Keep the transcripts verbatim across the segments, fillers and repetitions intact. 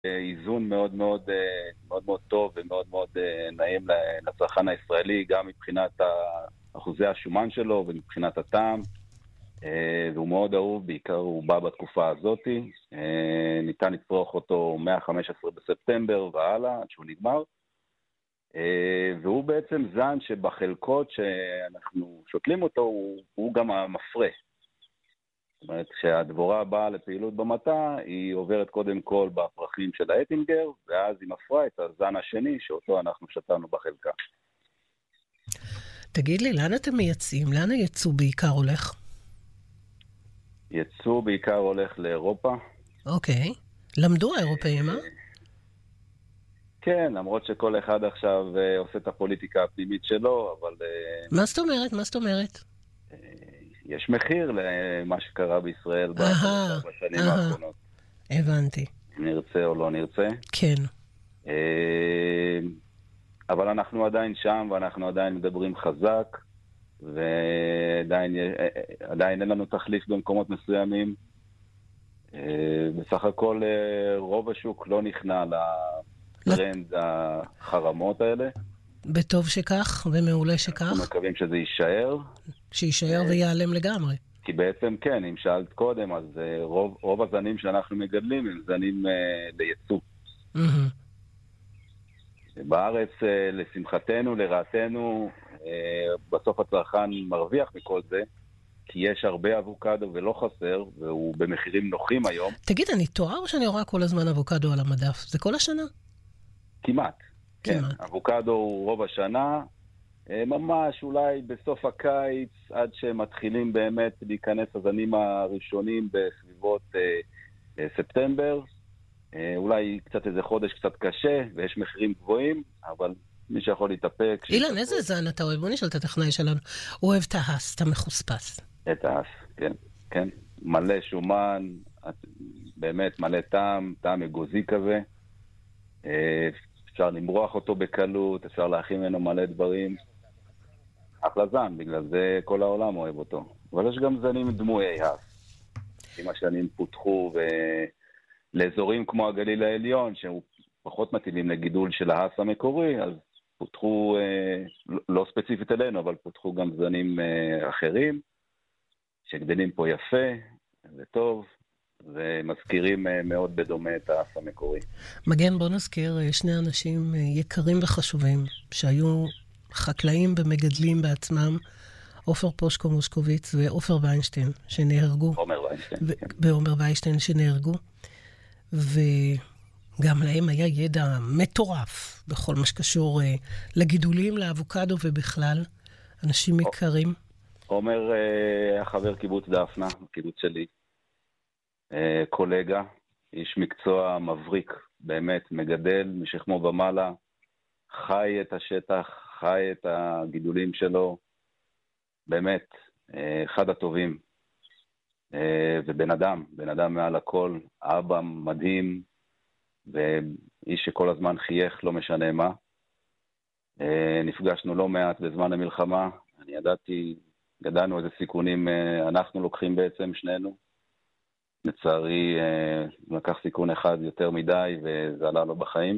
איזון מאוד מאוד, מאוד מאוד טוב ומאוד מאוד נעים לצרכן הישראלי, גם מבחינת אחוזי השומן שלו ומבחינת הטעם, והוא מאוד אהוב, בעיקר הוא בא בתקופה הזאת, ניתן לצרוך אותו מה-חמישה עשר בספטמבר והלאה, עד שהוא נגמר, והוא בעצם זן שבחלקות שאנחנו שותלים אותו, הוא, הוא גם המפרה. זאת אומרת, כשהדבורה באה לפעילות במטה, היא עוברת קודם כל בפרחים של האטינגר, ואז היא מפרה את הזן השני, שאותו אנחנו שתלנו בחלקה. תגיד לי, לאן אתם מייצאים? לאן הייצוא בעיקר הולך? ייצוא בעיקר הולך לאירופה. אוקיי. למדו האירופאים, אה? כן, למרות שכל אחד עכשיו עושה את הפוליטיקה הפנימית שלו, אבל... מה זאת אומרת? מה זאת אומרת? יש מחיר למה שקרה בישראל בשנים האחרונות. הבנתי. נרצה או לא נרצה. כן. אבל אנחנו עדיין שם, ואנחנו עדיין מדברים חזק, ועדיין עדיין אין לנו תחליף במקומות מסוימים. בסך הכל רוב השוק לא נכנע לטרנד החרמות האלה. בטוב שכך ומעולה שכך. אנחנו מקווים שזה יישאר. שישאר ויעלם לגמרי. כי בעצם כן, אם שאלת קודם, אז רוב, רוב הזנים שאנחנו מגדלים הם זנים לייצוא. בארץ, לשמחתנו, לרעתנו, בסוף הצרכן מרוויח מכל זה, כי יש הרבה אבוקדו ולא חסר, והוא במחירים נוחים היום. תגיד, אני טועה או שאני רואה כל הזמן אבוקדו על המדף? זה כל השנה? כמעט. כן, אבוקדו הוא רוב השנה, ממש אולי בסוף הקיץ, עד שמתחילים באמת להיכנס הזנים הראשונים בסביבות אה, ספטמבר, אה, אולי קצת איזה חודש קצת קשה, ויש מחירים גבוהים, אבל מי שיכול להתאפק... אילן, איזה זן אתה אוהב? בוא נשאל את הטכנאי שלנו. הוא אוהב את ההס, את המחוספס. את ההס, כן, כן. מלא שומן, באמת מלא טעם, טעם אגוזי כזה. אה, אפשר למרוח אותו בקלות, אפשר להכין ממנו מלא דברים. אחלה זן, בגלל זה כל העולם אוהב אותו. אבל יש גם זנים דמויי הס. עם השנים פותחו לאזורים כמו הגליל העליון, שהוא פחות מתאימים לגידול של ההס המקורי, אז פותחו, לא ספציפית אלינו, אבל פותחו גם זנים אחרים, שגדלים פה יפה וטוב, ומזכירים מאוד בדומה את ההס המקורי. מגן, בוא נזכיר שני אנשים יקרים וחשובים, שהיו חקלאים ומגדלים בעצמם, עופר פושקו מושקוביץ ועופר ויינשטיין, שנהרגו. עומר ויינשטיין. ו- ועומר ויינשטיין שנהרגו. וגם להם היה ידע מטורף בכל מה שקשור uh, לגידולים, לאבוקדו ובכלל. אנשים יקרים. עומר היה uh, חבר קיבוץ דפנה, קיבוץ שלי. Uh, קולגה, איש מקצוע מבריק, באמת, מגדל משכמו ומעלה, חי את השטח, חי את הגידולים שלו, באמת, אחד הטובים, ובן אדם, בן אדם מעל הכל, אבא מדהים, ואיש שכל הזמן חייך, לא משנה מה. נפגשנו לא מעט בזמן המלחמה, אני ידעתי, ידענו איזה סיכונים אנחנו לוקחים בעצם, שנינו. לצערי, לקח סיכון אחד יותר מדי, וזה עלה לו בחיים.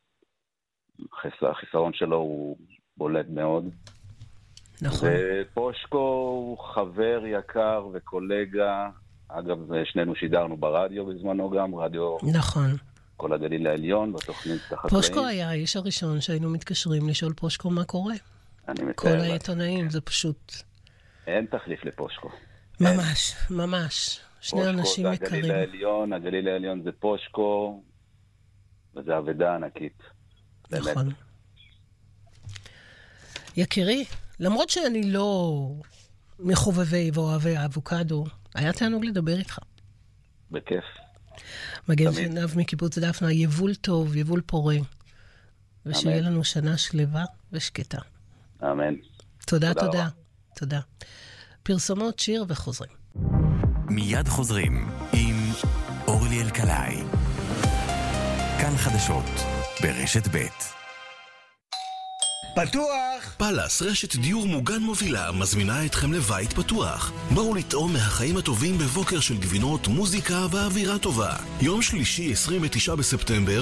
החיסרון שלו הוא בולט מאוד. נכון. ופושקו הוא חבר יקר וקולגה, אגב, שנינו שידרנו ברדיו בזמנו גם, רדיו... נכון. כל הגליל העליון, בתוכנית החקלאים. פושקו היה האיש הראשון שהיינו מתקשרים לשאול פושקו מה קורה. אני מתאר. כל העיתונאים, זה פשוט... אין תחליף לפושקו. ממש, ממש. שני אנשים יקרים. פושקו זה הגליל העליון, הגליל העליון זה פושקו, וזה עבודה ענקית. נכון. יקירי, למרות שאני לא מחובבי ואוהבי האבוקדו, היה תענוג לדבר איתך. בכיף. מגן שנב מקיבוץ דפנה, יבול טוב, יבול פורה. ושיהיה לנו שנה שלווה ושקטה. אמן. תודה, תודה. תודה. פרסומות, שיר וחוזרים. מיד חוזרים עם אורלי אלקלעי. כאן חדשות ברשת ב'. פתוח! פלס, רשת דיור מוגן מובילה, מזמינה אתכם לבית פתוח. בואו לטעום מהחיים הטובים בבוקר של גבינות, מוזיקה ואווירה טובה. יום שלישי, עשרים ותשעה בספטמבר,